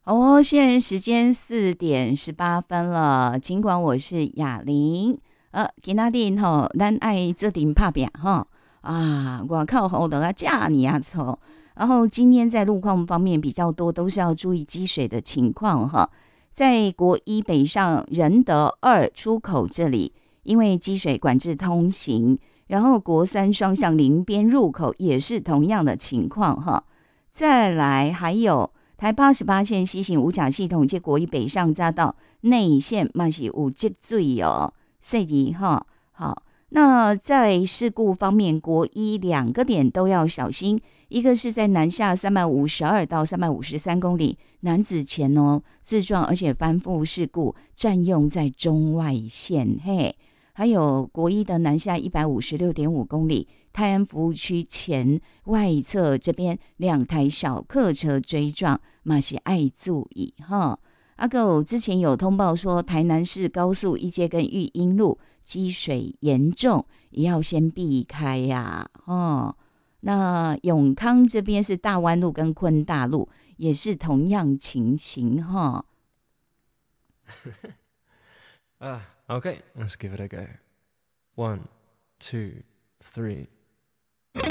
哦，现在时间4:18了。尽管我是哑铃，今仔日吼，咱爱做阵拍拼吼啊，外口雨落啊，遮尔啊臭。然后今天在路况方面比较多，都是要注意积水的情况哈。在国一北上仁德二出口这里，因为积水管制通行，然后国三双向林边入口也是同样的情况哈。再来还有台88线西行五甲系统及国一北上匝道内线嘛是有积水哦，所以哈好。那在事故方面，国一2个点都要小心，一个是在南下352到353公里南子前哦，自撞而且翻覆事故，占用在中外线嘿。还有国一的南下156.5公里，泰安服务区前外侧这边2台小客车追撞，嘛是爱注意哈。阿狗之前有通报说，台南市高速一街跟育英路积水严重，也要先避开呀、那永康这边是大湾路跟昆大路，也是同样情形哈。 Okay, let's give it a go. One, two, three.